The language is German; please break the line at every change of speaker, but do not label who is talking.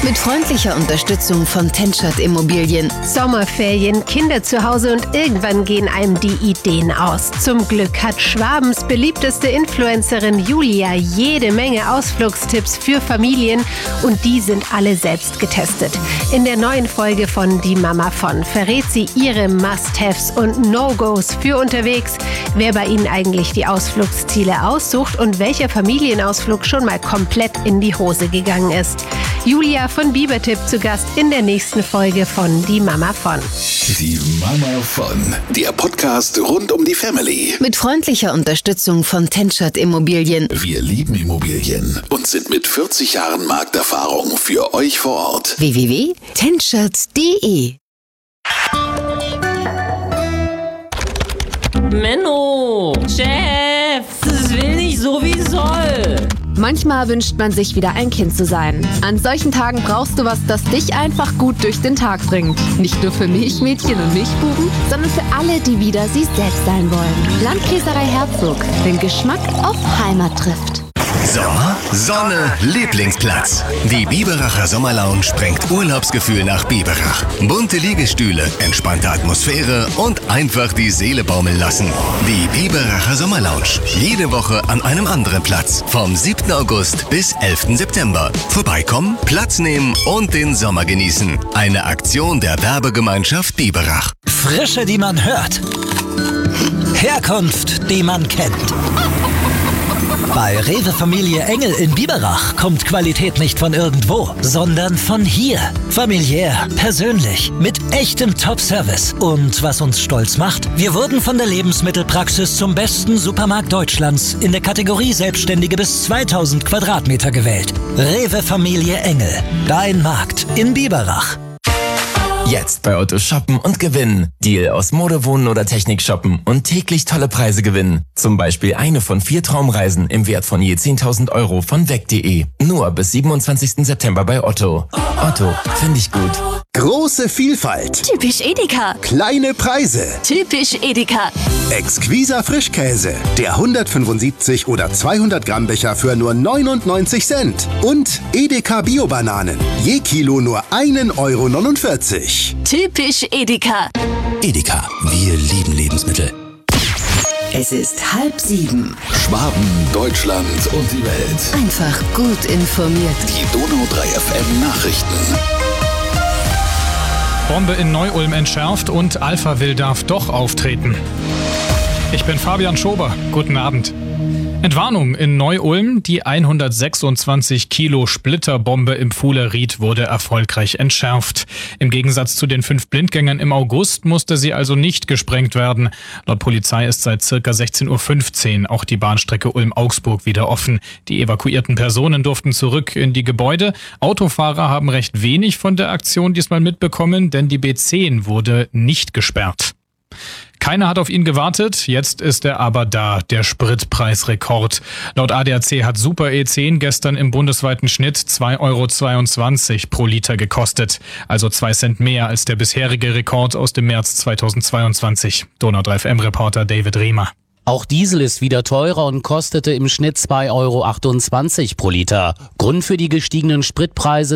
Mit freundlicher Unterstützung von Tenschert Immobilien.
Sommerferien, Kinder zu Hause und irgendwann gehen einem die Ideen aus. Zum Glück hat Schwabens beliebteste Influencerin Julia jede Menge Ausflugstipps für Familien und die sind alle selbst getestet. In der neuen Folge von Die Mama von verrät sie ihre Must-Haves und No-Gos für unterwegs, wer bei ihnen eigentlich die Ausflugsziele aussucht und welcher Familienausflug schon mal komplett in die Hose gegangen ist. Julia von Biebertipp zu Gast in der nächsten Folge von Die Mama von.
Die Mama von, der Podcast rund um die Family.
Mit freundlicher Unterstützung von Tenschert Immobilien.
Wir lieben Immobilien und sind mit 40 Jahren Markterfahrung für euch vor Ort.
www.tenschert.de.
Menno, Chef, das will nicht so wie soll.
Manchmal wünscht man sich wieder ein Kind zu sein. An solchen Tagen brauchst du was, das dich einfach gut durch den Tag bringt. Nicht nur für Milchmädchen und Milchbuben, sondern für alle, die wieder sie selbst sein wollen. Landkäserei Herzog, den Geschmack auf Heimat trifft.
Sommer, Sonne, Lieblingsplatz. Die Biberacher Sommerlounge bringt Urlaubsgefühl nach Biberach. Bunte Liegestühle, entspannte Atmosphäre und einfach die Seele baumeln lassen. Die Biberacher Sommerlounge. Jede Woche an einem anderen Platz. Vom 7. August bis 11. September. Vorbeikommen, Platz nehmen und den Sommer genießen. Eine Aktion der Werbegemeinschaft Biberach.
Frische, die man hört. Herkunft, die man kennt. Bei Rewe Familie Engel in Biberach kommt Qualität nicht von irgendwo, sondern von hier. Familiär, persönlich, mit echtem Top-Service. Und was uns stolz macht, wir wurden von der Lebensmittelpraxis zum besten Supermarkt Deutschlands in der Kategorie Selbstständige bis 2000 Quadratmeter gewählt. Rewe Familie Engel, dein Markt in Biberach.
Jetzt bei Otto shoppen und gewinnen. Deal aus Mode, Wohnen oder Technik shoppen und täglich tolle Preise gewinnen. Zum Beispiel eine von 4 Traumreisen im Wert von je 10.000 Euro von weg.de. Nur bis 27. September bei Otto. Otto, finde ich gut.
Große Vielfalt.
Typisch Edeka.
Kleine Preise.
Typisch Edeka.
Exquiser Frischkäse. Der 175 oder 200 Gramm Becher für nur 99 Cent. Und Edeka Bio-Bananen. Je Kilo nur 1,49 Euro.
Typisch Edeka.
Edeka, wir lieben Lebensmittel.
Es ist 6:30.
Schwaben, Deutschland und die Welt.
Einfach gut informiert.
Die Donau 3 FM Nachrichten.
Bombe in Neu-Ulm entschärft und Alphaville darf doch auftreten. Ich bin Fabian Schober. Guten Abend. Entwarnung in Neu-Ulm. Die 126 Kilo Splitterbombe im Fuhleried wurde erfolgreich entschärft. Im Gegensatz zu den 5 Blindgängern im August musste sie also nicht gesprengt werden. Laut Polizei ist seit ca. 16:15 Uhr auch die Bahnstrecke Ulm-Augsburg wieder offen. Die evakuierten Personen durften zurück in die Gebäude. Autofahrer haben recht wenig von der Aktion diesmal mitbekommen, denn die B10 wurde nicht gesperrt. Keiner hat auf ihn gewartet, jetzt ist er aber da, der Spritpreisrekord. Laut ADAC hat Super E10 gestern im bundesweiten Schnitt 2,22 € pro Liter gekostet. Also 2 Cent mehr als der bisherige Rekord aus dem März 2022. Donau 3 FM-Reporter David Riemer.
Auch Diesel ist wieder teurer und kostete im Schnitt 2,28 € pro Liter. Grund für die gestiegenen Spritpreise